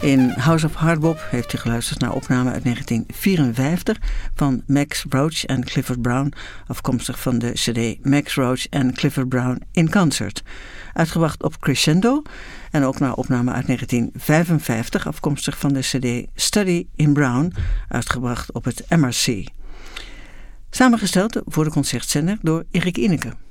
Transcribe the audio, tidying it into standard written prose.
In House of Hardbop heeft u geluisterd naar opname uit 1954 van Max Roach en Clifford Brown, afkomstig van de cd Max Roach en Clifford Brown in Concert. Uitgebracht op Crescendo en ook naar opname uit 1955, afkomstig van de cd Study in Brown, uitgebracht op het MRC. Samengesteld voor de Concertzender door Erik Ineke.